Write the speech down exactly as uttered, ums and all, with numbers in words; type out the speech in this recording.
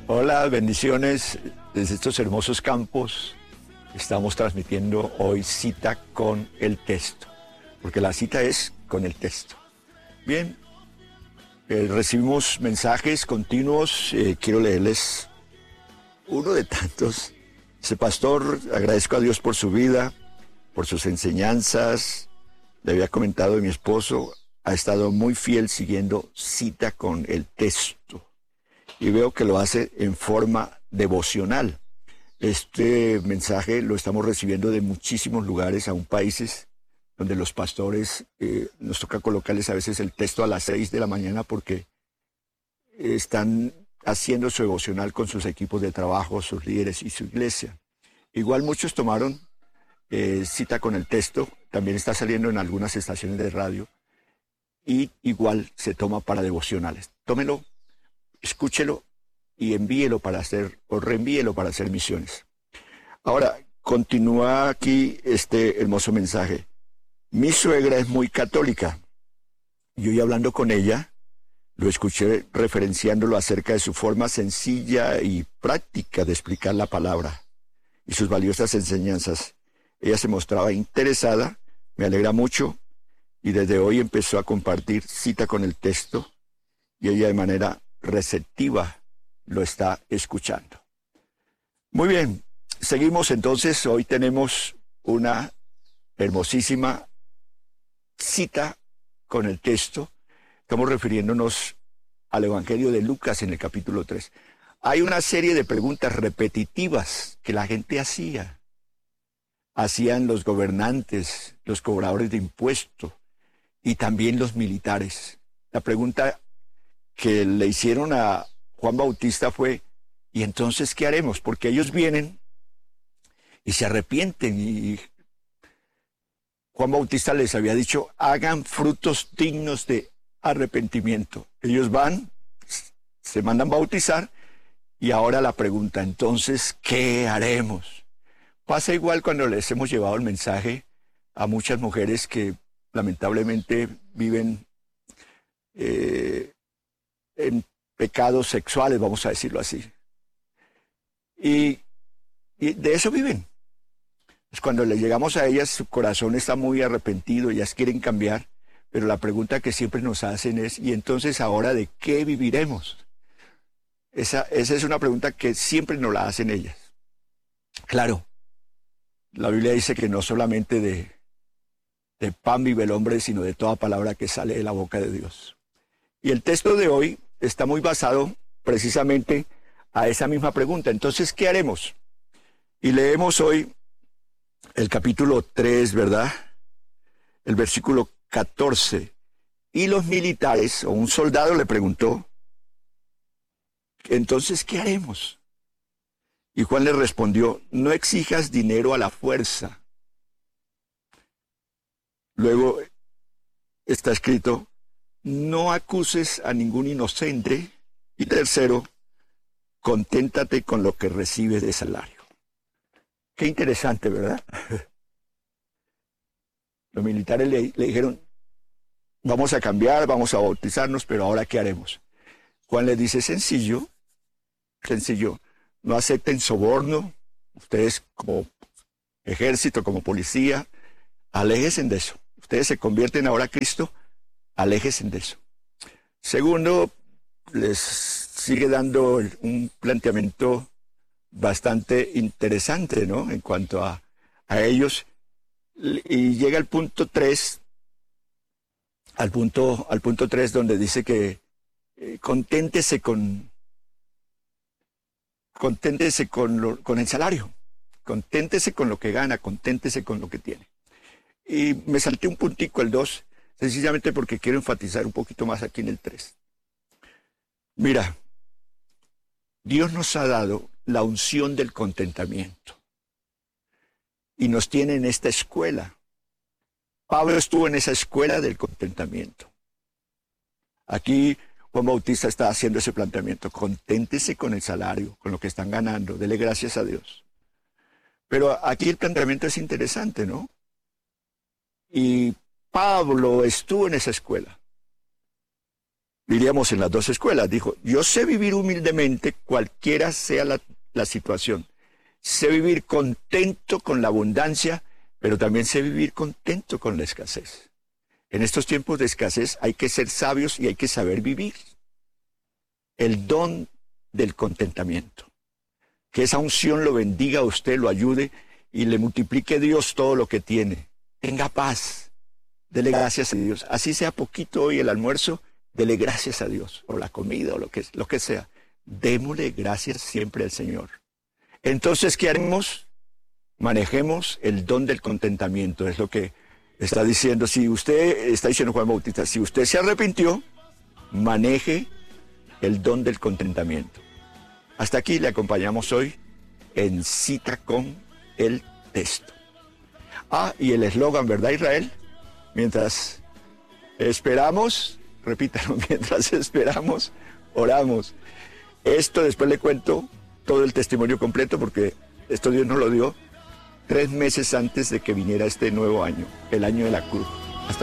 Hola, bendiciones desde estos hermosos campos. Estamos transmitiendo hoy cita con el texto, porque la cita es con el texto. Bien, eh, recibimos mensajes continuos, eh, quiero leerles uno de tantos. Dice: pastor, agradezco a Dios por su vida, por sus enseñanzas. Le había comentado a mi esposo, ha estado muy fiel siguiendo cita con el texto. Y veo que lo hace en forma devocional. Este mensaje lo estamos recibiendo de muchísimos lugares, aún países donde los pastores eh, nos toca colocarles a veces el texto a las seis de la mañana porque están haciendo su devocional con sus equipos de trabajo, sus líderes y su iglesia. Igual muchos tomaron eh, cita con el texto, también está saliendo en algunas estaciones de radio y igual se toma para devocionales. Tómelo, escúchelo y envíelo para hacer, o reenvíelo para hacer misiones. Ahora, continúa aquí este hermoso mensaje. Mi suegra es muy católica. Yo iba hablando con ella, lo escuché referenciándolo acerca de su forma sencilla y práctica de explicar la palabra y sus valiosas enseñanzas. Ella se mostraba interesada, me alegra mucho, y desde hoy empezó a compartir cita con el texto, y ella de manera receptiva lo está escuchando. Muy bien, seguimos entonces. Hoy tenemos una hermosísima cita con el texto. Estamos refiriéndonos al Evangelio de Lucas en el capítulo tres. Hay una serie de preguntas repetitivas que la gente hacía. Hacían los gobernantes, los cobradores de impuestos y también los militares. La pregunta que le hicieron a Juan Bautista fue: ¿y entonces qué haremos? Porque ellos vienen y se arrepienten, y Juan Bautista les había dicho: hagan frutos dignos de arrepentimiento. Ellos van, se mandan bautizar, y ahora la pregunta: entonces, ¿qué haremos? Pasa igual cuando les hemos llevado el mensaje a muchas mujeres que lamentablemente viven eh, en pecados sexuales, vamos a decirlo así. Y, y de eso viven. Pues cuando les llegamos a ellas, su corazón está muy arrepentido, ellas quieren cambiar, pero la pregunta que siempre nos hacen es: ¿y entonces ahora de qué viviremos? Esa, esa es una pregunta que siempre nos la hacen ellas. Claro, la Biblia dice que no solamente de, de pan vive el hombre, sino de toda palabra que sale de la boca de Dios. Y el texto de hoy está muy basado precisamente a esa misma pregunta. Entonces, ¿qué haremos? Y leemos hoy el capítulo tres, ¿verdad? El versículo catorce. Y los militares, o un soldado le preguntó: entonces, ¿qué haremos? Y Juan le respondió: no exijas dinero a la fuerza. Luego está escrito: no acuses a ningún inocente. Y tercero, conténtate con lo que recibes de salario. Qué interesante, ¿verdad? Los militares le, le dijeron: vamos a cambiar, vamos a bautizarnos, pero ahora ¿qué haremos? Juan les dice: sencillo, sencillo. No acepten soborno. Ustedes como ejército, como policía, aléjense de eso. Ustedes se convierten ahora a Cristo, aléjense de eso. Segundo, les sigue dando un planteamiento bastante interesante, ¿no? En cuanto a, a ellos. Y llega al punto tres, al punto, al punto tres donde dice que eh, conténtese con, conténtese con, lo, con el salario, conténtese con lo que gana, conténtese con lo que tiene. Y me salté un puntico, el dos, sencillamente porque quiero enfatizar un poquito más aquí en el tres. Mira, Dios nos ha dado la unción del contentamiento y nos tiene en esta escuela. Pablo estuvo en esa escuela del contentamiento. Aquí Juan Bautista está haciendo ese planteamiento: conténtese con el salario, con lo que están ganando, dele gracias a Dios. Pero aquí el planteamiento es interesante, ¿no? Y Pablo estuvo en esa escuela. diríamos en las dos escuelas. Dijo, yo sé vivir humildemente cualquiera sea la, la situación. Sé vivir contento con la abundancia, pero también sé vivir contento con la escasez. En estos tiempos de escasez hay que ser sabios y hay que saber vivir. El don del contentamiento. Que esa unción lo bendiga a usted, lo ayude y le multiplique Dios todo lo que tiene. Tenga paz. Dele gracias a Dios. Así sea poquito hoy el almuerzo, dele gracias a Dios. O la comida o lo que, lo que sea. Démosle gracias siempre al Señor. Entonces, ¿qué haremos? Manejemos el don del contentamiento. Es lo que está diciendo. Si usted, está diciendo Juan Bautista, si usted se arrepintió, maneje el don del contentamiento. Hasta aquí le acompañamos hoy en Cita con el Texto. Ah, y el eslogan, ¿verdad, Israel? Mientras esperamos, repítalo, mientras esperamos, oramos. Esto después le cuento todo el testimonio completo porque esto Dios nos lo dio tres meses antes de que viniera este nuevo año, el año de la cruz.